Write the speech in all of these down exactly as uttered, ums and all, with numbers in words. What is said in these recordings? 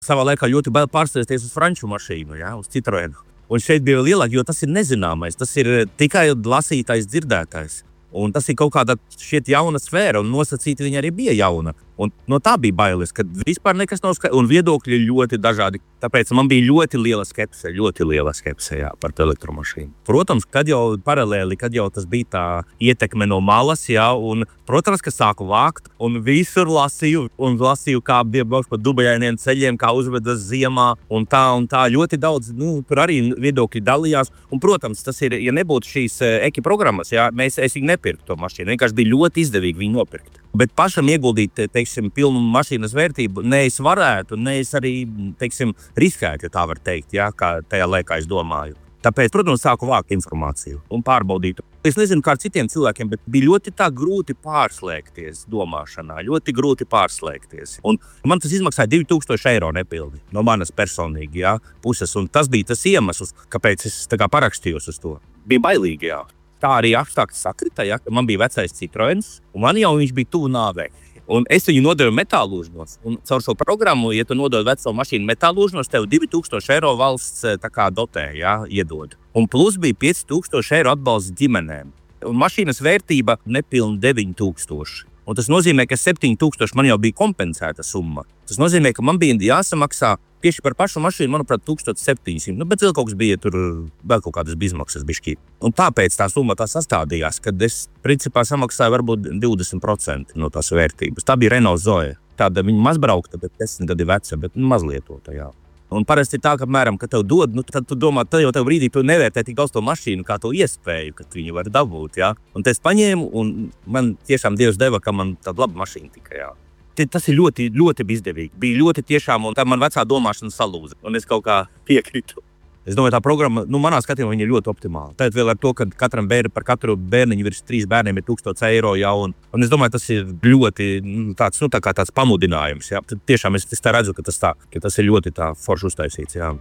Savā laikā ļoti bail pārsēsties uz franču mašīnu, ja, uz Citroenu. Un šeit bija lielāk, jo tas ir nezināmais, tas ir tikai lasītais, dzirdētais. Un tas ir kaut kāda šķiet jauna sfēra, un nosacīti viņa arī bija jauna. Un no tā bija bailes, kad vispār nekas nav skaidrs, un viedokļi ļoti dažādi. Tāpēc man bija ļoti liela skepse, ļoti liela skepse jā, par elektromašīnu. Protams, kad jau paralēli, kad jau tas bija tā ietekme no malas, jā, un, protams, ka sāku vākt, un visur lasīju, un lasīju, kā bija braukt pa dubajainiem ceļiem, kā uzvedas ziemā, un tā, un tā. Ļoti daudz, nu, tur arī viedokļi dalījās. Un, protams, tas ir, ja nebūtu šīs eki programmas, jā, mēs, es viņu nepirktu to mašīnu. Vienkārši bija ļoti izdevīgi viņu nopirkt. Bet pašam ieguldīt, teiksim, pilnu mašīnas vērtību, ne es varētu, ne es arī, teiksim, riskētu, ja tā var teikt, jā, kā tajā laikā es domāju. Tāpēc, protams, sāku vākt informāciju un pārbaudīt. Es nezinu, kā ar citiem cilvēkiem, bet bija ļoti tā grūti pārslēgties domāšanā, ļoti grūti pārslēgties. Un man tas izmaksāja divi tūkstoši eiro nepildi no manas personīgi, jā, puses. Un tas bija tas iemesls, kāpēc es tā kā parakstījos uz to. Bija bailīgi, jā. Tā arī apstākļi sakrita, ja, ka man bija vecais Citroens, un man jau viņš bija tuvu nāvei. Un es viņu nodevu metālūžnos, un caur šo programmu, ja tu nodod veco mašīnu metālūžnos, tev divi tūkstoši eiro valsts tā kā dotē, ja, iedod. Un plus bija pieci tūkstoši eiro atbalsts ģimenēm. Un mašīnas vērtība nepilni deviņi tūkstoši. Un tas nozīmē, ka septiņi tūkstoši man jau bija kompensēta summa. Tas nozīmē, ka man bija jāsamaksā tieši par pašu mašīnu, manuprāt, tūkstoš septiņi simti. Nu, bet vēl kaut kas bija tur, vēl kaut kādas bizmaksas bišķī. Un tāpēc tā summa tā sastādījās, kad es principā samaksāju varbūt divdesmit procenti no tās vērtības. Tā bija Renault Zoe. Tāda viņa mazbraukta, bet desmit gadi veca, bet mazlietota, jā. Un parasti ir tā, ka, apmēram, ka tev dod, nu, tad tu domā, tad jau tev brīdī tu nevērtē tik daudz to mašīnu, kā to iespēju, ka viņu var dabūt, jā. Un es paņēmu, un man tiešām Dievs deva, ka man tāda laba mašīna tika, jā. Tas ir ļoti, ļoti izdevīgi. Bija ļoti tiešām, un tā man vecā domāšana salūza, un es kaut kā piekritu. Es domāju, tā programma, nu, manā skatījumā viņa ir ļoti optimāla. Tad vēl ar to, ka katram bērni, par katru bērniņu virs trīs bērniem ir tūkstots eiro, jā, un, un es domāju, tas ir ļoti nu, tāds, nu, tā kā tāds pamudinājums, jā. Tad tiešām es, es tā redzu, ka tas tā, ka tas ir ļoti tā forši uztaisīts, jā.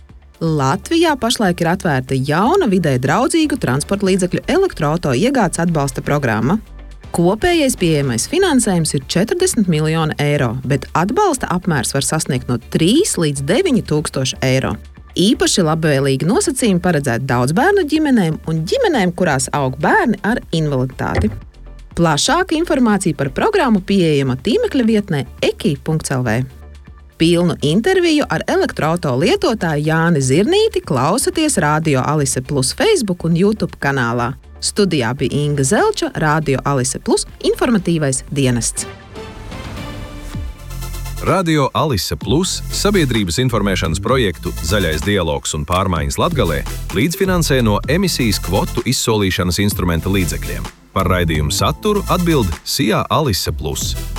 Latvijā pašlaik ir atvērta jauna vidē draudzīgu transporta līdzekļu elektroauto iegādes atbalsta programma. Kopējais pieejamais finansējums ir četrdesmit miljoni eiro, bet atbalsta apmērs var sasniegt no trīs līdz deviņi tūkstoši eiro. Īpaši labvēlīgi nosacījumi paredzēti daudzbērnu ģimenēm un ģimenēm, kurās aug bērni ar invaliditāti. Plašāka informācija par programmu pieejama tīmekļa vietnē eki punkts el vē. Pilnu interviju ar elektroauto lietotāju Jāni Zirnīti klausaties Radio Alise Plus Facebook un YouTube kanālā. Studijā bija Inga Zelča, Radio Alise Plus informatīvais dienests. Radio Alise Plus sabiedrības informēšanas projektu Zaļais dialogs un pārmaiņas Latgalē līdzfinansē no emisijas kvotu izsolīšanas instrumenta līdzekļiem. Par raidījumu saturu atbild Sijā Alise Plus.